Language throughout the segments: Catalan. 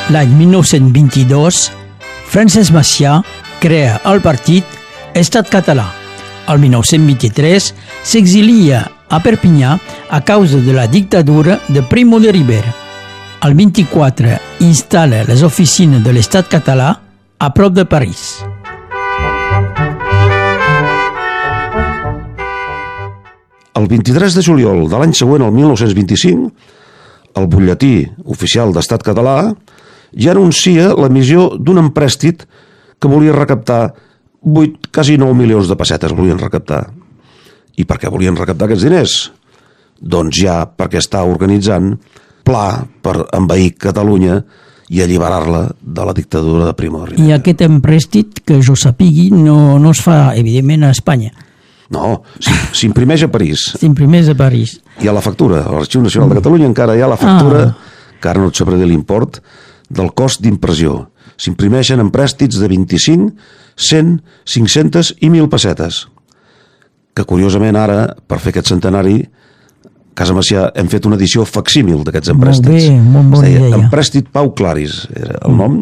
L'any 1922, Francesc Macià crea el partit Estat Català. El 1923 s'exilia a Perpinyà a causa de la dictadura de Primo de Rivera. El 24 instal·la les oficines de l'Estat català a prop de París. El 23 de juliol de l'any següent, el 1925, el butlletí oficial d'Estat Català ja anuncia l'emissió d'un emprèstit que volia recaptar 8, quasi 9 milions de pessetes volien recaptar. I per què volien recaptar aquests diners? Doncs ja perquè està organitzant pla per envair Catalunya i alliberar-la de la dictadura de Primo de Rivera. I aquest emprèstit, que jo sapigui, no es fa, evidentment, a Espanya. No, s'imprimeix a París. S'imprimeix a París. Hi ha la factura. A l'Arxiu Nacional de Catalunya encara hi ha la factura, que ara no et sabré dir l'import, del cost d'impressió. S'imprimeixen emprèstits de 25, 100, 500 i 1.000 pessetes. Que curiosament ara, per fer aquest centenari, Casa Macià hem fet una edició facsímil d'aquests emprèstits. Molt bé, molt bona idea. Emprèstit Pau Claris era el nom.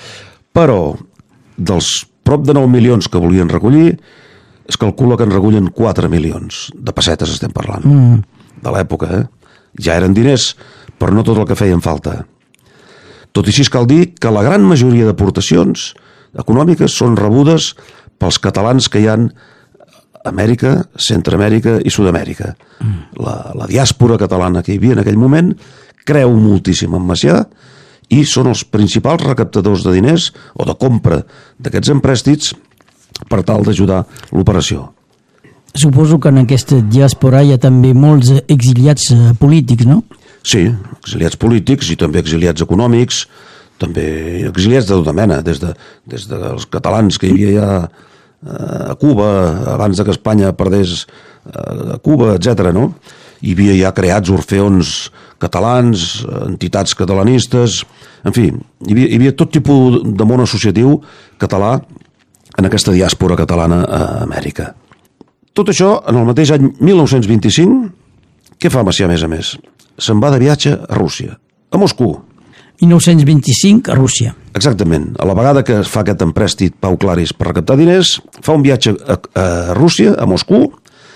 Però dels prop de 9 milions que volien recollir, es calcula que en recullen 4 milions de pessetes, estem parlant. De l'època, Ja eren diners, però no tot el que feien falta. Tot i així cal dir que la gran majoria d'aportacions econòmiques són rebudes pels catalans que hi han a Amèrica, Centreamèrica i Sud-amèrica. La diàspora catalana que hi havia en aquell moment creu moltíssim en Macià i són els principals recaptadors de diners o de compra d'aquests emprèstits per tal d'ajudar l'operació. Suposo que en aquesta diàspora hi ha també molts exiliats polítics, no? Sí, exiliats polítics i també exiliats econòmics, també exiliats de tota mena, des dels catalans que hi havia ja a Cuba, abans que Espanya perdés a Cuba, etc. no? Hi havia ja creats orfeons catalans, entitats catalanistes, en fi, hi havia tot tipus de món associatiu català en aquesta diàspora catalana a Amèrica. Tot això, en el mateix any 1925, què fa Macià a més? Se'n va de viatge a Rússia, a Moscou. 1925 a Rússia. Exactament. A la vegada que fa aquest emprèstit Pau Claris per recaptar diners, fa un viatge a Rússia, a Moscou,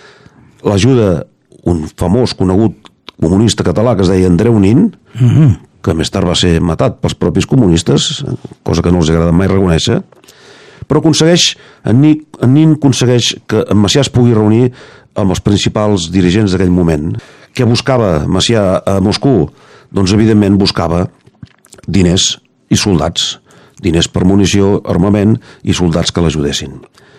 l'ajuda un famós conegut comunista català que es deia Andreu Nin, que més tard va ser matat pels propis comunistes, cosa que no els agrada mai reconèixer, però en Nin aconsegueix que en Macià es pugui reunir amb els principals dirigents d'aquell moment. Què buscava Macià a Moscou? Doncs evidentment buscava diners i soldats, diners per munició, armament i soldats que l'ajudessin.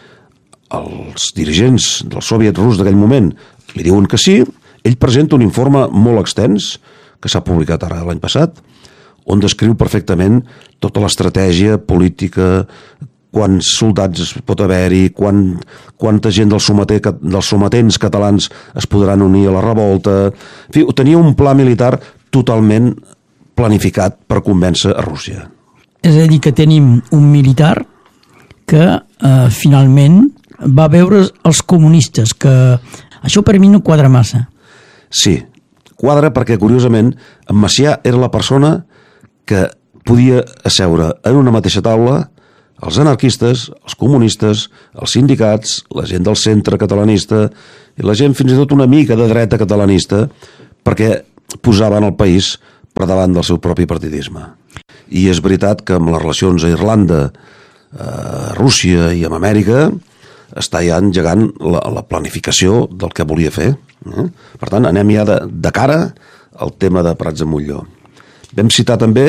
Els dirigents del soviet rus d'aquell moment li diuen que sí. Ell presenta un informe molt extens, que s'ha publicat ara l'any passat, on descriu perfectament tota l'estratègia política, quants soldats pot haver-hi, quanta gent dels sometents catalans es podran unir a la revolta. En fi, tenia un pla militar totalment planificat per convèncer a Rússia. És a dir, que tenim un militar que finalment va veure els comunistes, que això per mi no quadra massa. Sí, quadra perquè, curiosament, en Macià era la persona que podia asseure en una mateixa taula els anarquistes, els comunistes, els sindicats, la gent del centre catalanista i la gent fins i tot una mica de dreta catalanista, perquè posaven el país per davant del seu propi partidisme. I és veritat que amb les relacions a Irlanda, a Rússia i amb Amèrica està ja engegant la planificació del que volia fer. Per tant, anem ja de cara al tema de Prats de Montllor. Vam citar també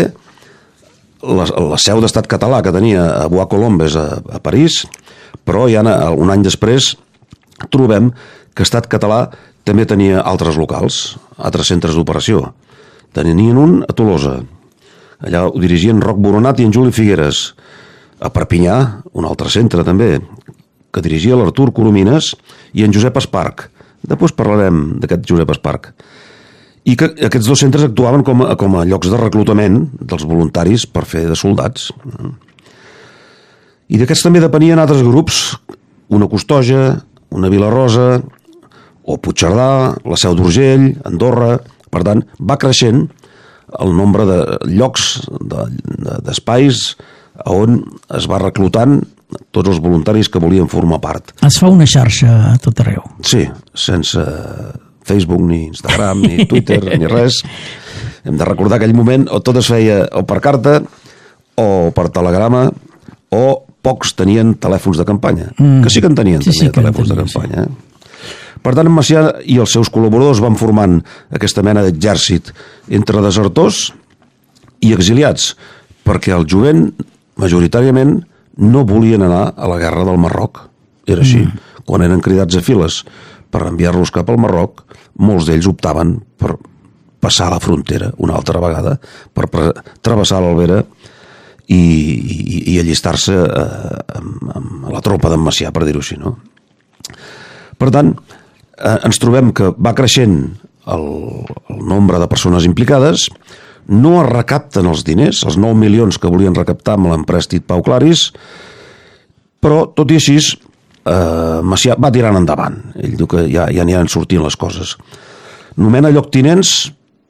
la seu d'Estat català que tenia a Bois-Colombes a París, però ja un any després trobem que Estat català també tenia altres locals, altres centres d'operació. Tenien un a Tolosa, allà ho dirigien Roc Boronat i en Juli Figueres. A Perpinyà, un altre centre també, que dirigia l'Artur Coromines i en Josep Esparc. Després parlarem d'aquest Josep Esparc. I que aquests dos centres actuaven com a llocs de reclutament dels voluntaris per fer de soldats. I d'aquests també depenien altres grups, una Costoja, una Vilarosa, o Puigcerdà, la Seu d'Urgell, Andorra. Per tant, va creixent el nombre de llocs, d'espais on es va reclutant tots els voluntaris que volien formar part. Es fa una xarxa a tot arreu. Sí, sense Facebook, ni Instagram, ni Twitter, ni res. Hem de recordar aquell moment on tot es feia o per carta o per telegrama, o pocs tenien telèfons de campanya, que sí que en tenien també telèfons de campanya. Per tant, en Macià i els seus col·laboradors van formant aquesta mena d'exèrcit entre desertors i exiliats, perquè el jovent majoritàriament no volien anar a la guerra del Marroc. Era així. Quan eren cridats a files per enviar-los cap al Marroc, molts d'ells optaven per passar la frontera una altra vegada, per travessar l'Albera i allistar-se amb la tropa d'en Macià, per dir-ho així, no? Per tant, ens trobem que va creixent el nombre de persones implicades, no es recapten els diners, els 9 milions que volien recaptar amb l'emprèstit Pau Claris, però, tot i així, Macià va tirant endavant. Ell diu que ja aniran sortint les coses. Nomena lloctinents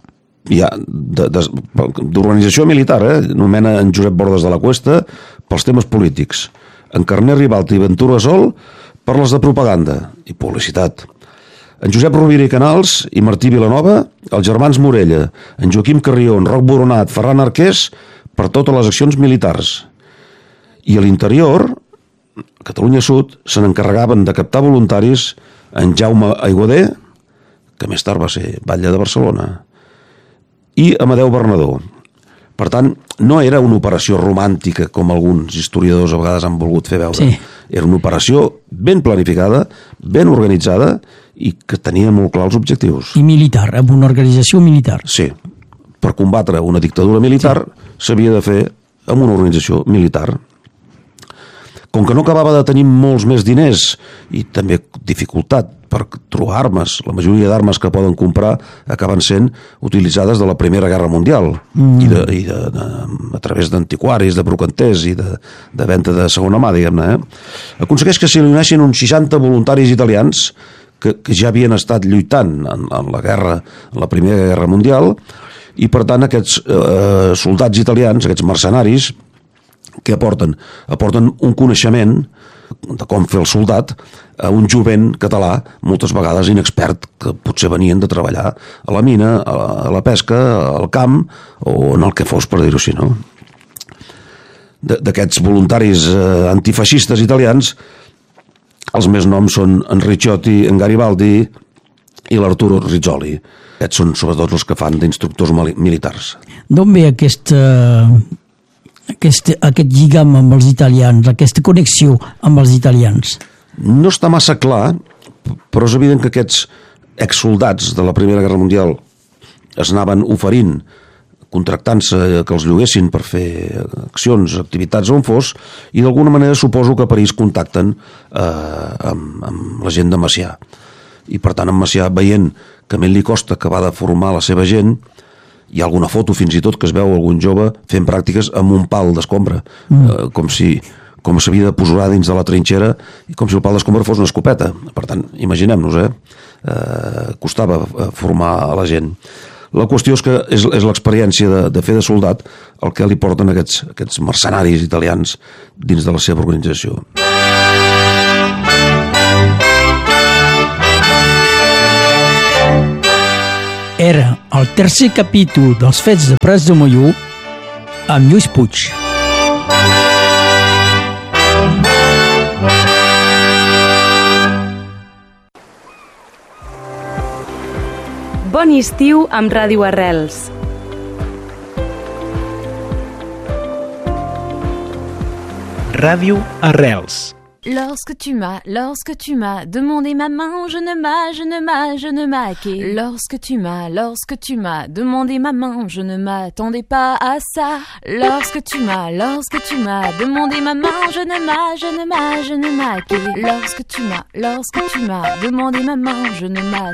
d'organització militar, nomena en Josep Bordes de la Cuesta pels temes polítics, en Carner Ribalta i Ventura Sol per les de propaganda i publicitat, en Josep Rovira i Canals i Martí Vilanova, els germans Morella, en Joaquim Carrió, en Roc Boronat, Ferran Arqués, per totes les accions militars. I a l'interior, Catalunya Sud, se n'encarregaven de captar voluntaris en Jaume Aiguader, que més tard va ser batlle de Barcelona, i Amadeu Bernadó. Per tant, no era una operació romàntica com alguns historiadors a vegades han volgut fer veure. Sí. Era una operació ben planificada, ben organitzada i que tenia molt clar els objectius. I militar, amb una organització militar. Sí. Per combatre una dictadura militar s'havia de fer amb una organització militar. Com que no acabava de tenir molts més diners i també dificultat per trobar armes, la majoria d'armes que poden comprar acaben sent utilitzades de la Primera Guerra Mundial i a través d'antiquaris, de brocanters i de venda de segona mà, diguem-ne. Aconsegueix que s'hi uneixin uns 60 voluntaris italians que ja havien estat lluitant en la guerra, en la Primera Guerra Mundial, i per tant aquests soldats italians, aquests mercenaris, que aporten un coneixement de com fer el soldat a un jovent català, moltes vegades inexpert, que potser venien de treballar a la mina, a la pesca, al camp, o en el que fos, per dir-ho així, no? D'aquests voluntaris antifeixistes italians, els més noms són en Ricciotti, en Garibaldi i l'Arturo Rizzoli. Aquests són sobretot els que fan d'instructors militars. D'on ve aquest lligam amb els italians, aquesta connexió amb els italians? No està massa clar, però és evident que aquests exsoldats de la Primera Guerra Mundial es anaven oferint, contractant-se que els lloguessin per fer accions, activitats on fos, i d'alguna manera suposo que a París contacten amb la gent de Macià. I per tant en Macià, veient que a ell li costa acabar de formar la seva gent, hi ha alguna foto fins i tot que es veu algun jove fent pràctiques amb un pal d'escombra, com s'havia de posar dins de la trinxera i com si el pal d'escombra fos una escopeta. Per tant, imaginem-nos, costava formar a la gent. La qüestió és que és l'experiència de fer de soldat el que li porten aquests mercenaris italians dins de la seva organització. Era el tercer capítol dels Fets de Prats de Molló amb Lluís Puig. Bon estiu amb Ràdio Arrels. Ràdio Arrels. Lorsque tu m'as demandé ma main, je ne m'as que. Lorsque tu m'as demandé ma main, je ne m'attendais pas à ça. Lorsque tu m'as demandé ma main, je ne m'as que. Lorsque tu m'as demandé ma main, je ne m'attendais